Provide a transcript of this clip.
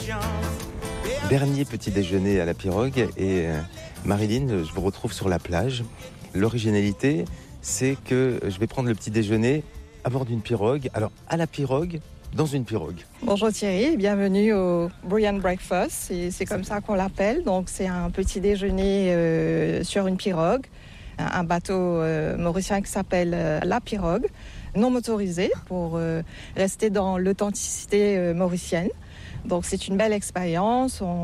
Dernier petit déjeuner à la pirogue et Marilyn, je vous retrouve sur la plage. L'originalité, c'est que je vais prendre le petit déjeuner à bord d'une pirogue. Alors, à la pirogue, dans une pirogue. Bonjour Thierry, bienvenue au Brilliant Breakfast, c'est comme ça qu'on l'appelle. Donc c'est un petit déjeuner sur une pirogue, un bateau mauricien qui s'appelle La Pirogue, non motorisé pour rester dans l'authenticité mauricienne. Donc c'est une belle expérience.